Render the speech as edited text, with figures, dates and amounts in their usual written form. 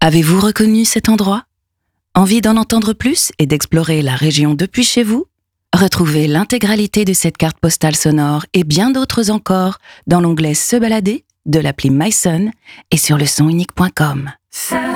Avez-vous reconnu cet endroit ? Envie d'en entendre plus et d'explorer la région depuis chez vous ? Retrouvez l'intégralité de cette carte postale sonore et bien d'autres encore dans l'onglet Se balader de l'appli myson et sur lesonunique.com.